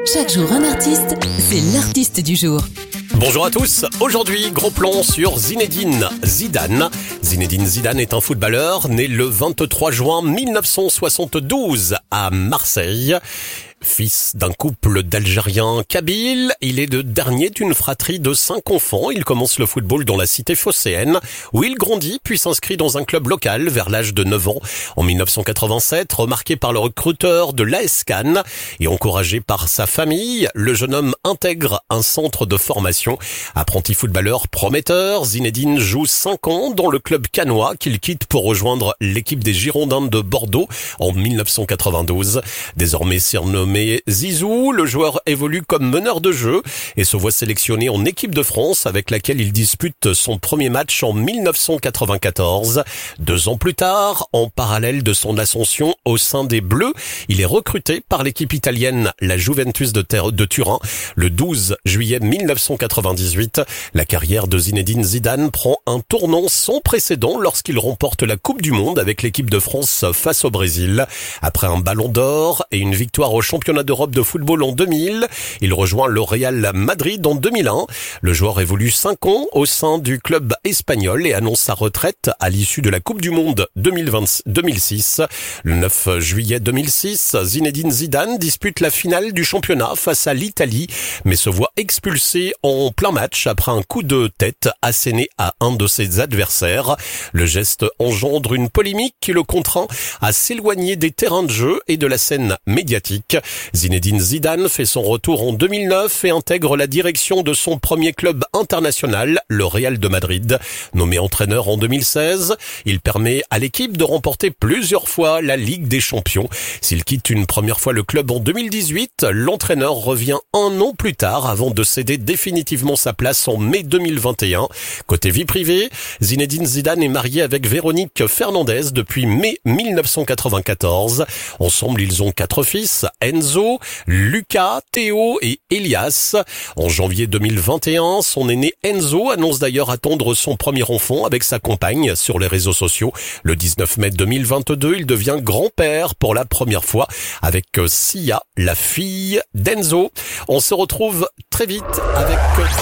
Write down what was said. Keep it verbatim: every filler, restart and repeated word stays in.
Chaque jour un artiste, c'est l'artiste du jour. Bonjour à tous, aujourd'hui gros plan sur Zinedine Zidane. Zinedine Zidane est un footballeur né le vingt-trois juin mille neuf cent soixante-douze à Marseille. Fils d'un couple d'Algériens kabyles, il est le dernier d'une fratrie de cinq enfants. Il commence le football dans la cité phocéenne, où il grandit puis s'inscrit dans un club local vers l'âge de neuf ans. En mille neuf cent quatre-vingt-sept, remarqué par le recruteur de l'A S Cannes et encouragé par sa famille, le jeune homme intègre un centre de formation. Apprenti footballeur prometteur, Zinedine joue cinq ans dans le club cannois qu'il quitte pour rejoindre l'équipe des Girondins de Bordeaux en mille neuf cent quatre-vingt-douze. Désormais surnommé Mais Zizou, le joueur évolue comme meneur de jeu et se voit sélectionné en équipe de France avec laquelle il dispute son premier match en mille neuf cent quatre-vingt-quatorze. Deux ans plus tard, en parallèle de son ascension au sein des Bleus, il est recruté par l'équipe italienne, la Juventus de, Ter- de Turin, le douze juillet mille neuf cent quatre-vingt-dix-huit. La carrière de Zinedine Zidane prend un tournant sans précédent lorsqu'il remporte la Coupe du Monde avec l'équipe de France face au Brésil. Après un ballon d'or et une victoire au championnat d'Europe de football en deux mille. Il rejoint le Real Madrid en deux mille un. Le joueur évolue cinq ans au sein du club espagnol et annonce sa retraite à l'issue de la Coupe du Monde deux mille vingt, deux mille six. Le neuf juillet deux mille six, Zinedine Zidane dispute la finale du championnat face à l'Italie, mais se voit expulsé en plein match après un coup de tête asséné à un de ses adversaires. Le geste engendre une polémique qui le contraint à s'éloigner des terrains de jeu et de la scène médiatique. Zinedine Zidane fait son retour en deux mille neuf et intègre la direction de son premier club international, le Real de Madrid. Nommé entraîneur en deux mille seize, il permet à l'équipe de remporter plusieurs fois la Ligue des Champions. S'il quitte une première fois le club en deux mille dix-huit, l'entraîneur revient un an plus tard avant de céder définitivement sa place en mai deux mille vingt et un. Côté vie privée, Zinedine Zidane est marié avec Véronique Fernandez depuis mai mille neuf cent quatre-vingt-quatorze. Ensemble, ils ont quatre fils, Enzo, Lucas, Théo et Elias. En janvier deux mille vingt et un, son aîné Enzo annonce d'ailleurs attendre son premier enfant avec sa compagne sur les réseaux sociaux. Le dix-neuf mai deux mille vingt-deux, il devient grand-père pour la première fois avec Sia, la fille d'Enzo. On se retrouve très vite avec